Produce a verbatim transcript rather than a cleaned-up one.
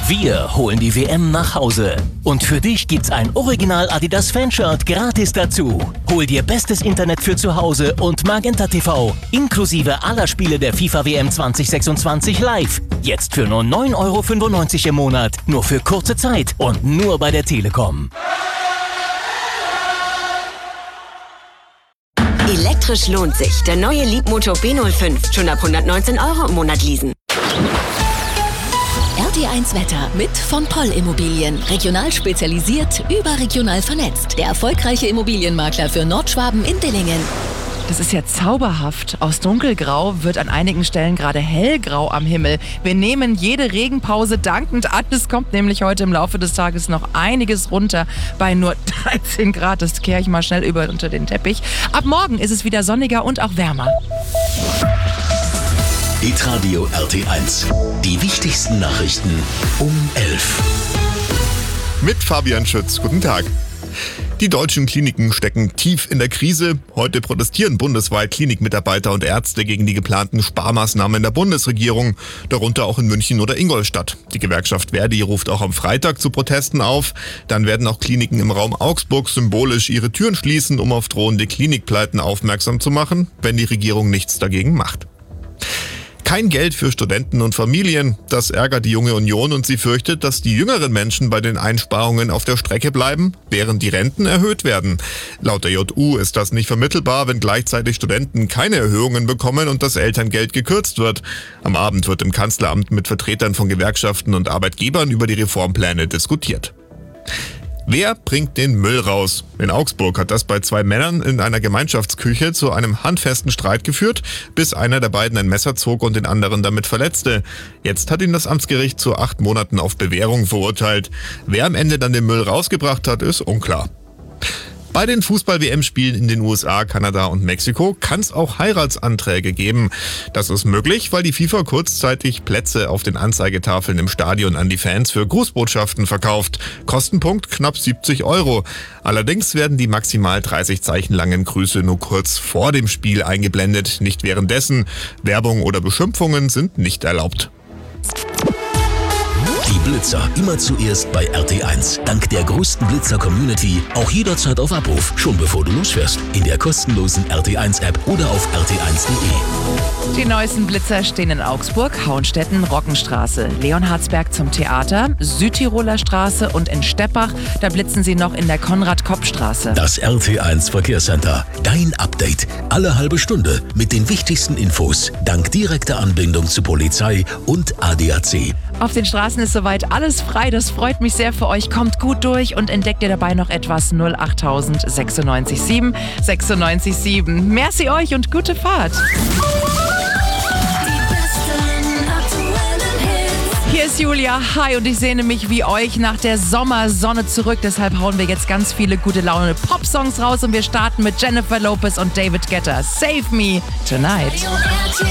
Wir holen die W M nach Hause. Und für dich gibt's ein Original Adidas Fanshirt gratis dazu. Hol dir bestes Internet für zu Hause und Magenta T V inklusive aller Spiele der FIFA W M zwanzig sechsundzwanzig live. Jetzt für nur neun Euro fünfundneunzig im Monat. Nur für kurze Zeit und nur bei der Telekom. Elektrisch lohnt sich. Der neue Leapmotor B null fünf. Schon ab hundertneunzehn Euro im Monat leasen. R T eins Wetter mit von Poll Immobilien. Regional spezialisiert, überregional vernetzt. Der erfolgreiche Immobilienmakler für Nordschwaben in Dillingen. Das ist ja zauberhaft. Aus dunkelgrau wird an einigen Stellen gerade hellgrau am Himmel. Wir nehmen jede Regenpause dankend an. Es kommt nämlich heute im Laufe des Tages noch einiges runter bei nur dreizehn Grad. Das kehre ich mal schnell über unter den Teppich. Ab morgen ist es wieder sonniger und auch wärmer. Hitradio R T eins. Die wichtigsten Nachrichten um elf. Mit Fabian Schütz. Guten Tag. Die deutschen Kliniken stecken tief in der Krise. Heute protestieren bundesweit Klinikmitarbeiter und Ärzte gegen die geplanten Sparmaßnahmen der Bundesregierung, darunter auch in München oder Ingolstadt. Die Gewerkschaft Verdi ruft auch am Freitag zu Protesten auf. Dann werden auch Kliniken im Raum Augsburg symbolisch ihre Türen schließen, um auf drohende Klinikpleiten aufmerksam zu machen, wenn die Regierung nichts dagegen macht. Kein Geld für Studenten und Familien. Das ärgert die Junge Union und sie fürchtet, dass die jüngeren Menschen bei den Einsparungen auf der Strecke bleiben, während die Renten erhöht werden. Laut der J U ist das nicht vermittelbar, wenn gleichzeitig Studenten keine Erhöhungen bekommen und das Elterngeld gekürzt wird. Am Abend wird im Kanzleramt mit Vertretern von Gewerkschaften und Arbeitgebern über die Reformpläne diskutiert. Wer bringt den Müll raus? In Augsburg hat das bei zwei Männern in einer Gemeinschaftsküche zu einem handfesten Streit geführt, bis einer der beiden ein Messer zog und den anderen damit verletzte. Jetzt hat ihn das Amtsgericht zu acht Monaten auf Bewährung verurteilt. Wer am Ende dann den Müll rausgebracht hat, ist unklar. Bei den Fußball-W M-Spielen in den U S A, Kanada und Mexiko kann es auch Heiratsanträge geben. Das ist möglich, weil die FIFA kurzzeitig Plätze auf den Anzeigetafeln im Stadion an die Fans für Grußbotschaften verkauft. Kostenpunkt knapp siebzig Euro. Allerdings werden die maximal dreißig Zeichen langen Grüße nur kurz vor dem Spiel eingeblendet, nicht währenddessen. Werbung oder Beschimpfungen sind nicht erlaubt. Die Blitzer immer zuerst bei R T eins. Dank der größten Blitzer-Community auch jederzeit auf Abruf, schon bevor du losfährst. In der kostenlosen R T eins App oder auf r t eins punkt de. Die neuesten Blitzer stehen in Augsburg, Hauenstetten, Rockenstraße, Leonhardsberg zum Theater, Südtiroler Straße und in Steppach. Da blitzen sie noch in der Konrad-Kopp-Straße. Das R T eins Verkehrscenter. Dein Update. Alle halbe Stunde mit den wichtigsten Infos. Dank direkter Anbindung zu Polizei und A D A C. Auf den Straßen ist soweit alles frei. Das freut mich sehr für euch. Kommt gut durch und entdeckt ihr dabei noch etwas. null acht null null sechsundneunzig sieben sechsundneunzig sieben. Merci euch und gute Fahrt. Hier ist Julia, hi, und ich sehne mich wie euch nach der Sommersonne zurück. Deshalb hauen wir jetzt ganz viele gute Laune Pop-Songs raus und wir starten mit Jennifer Lopez und David Guetta. Save Me Tonight.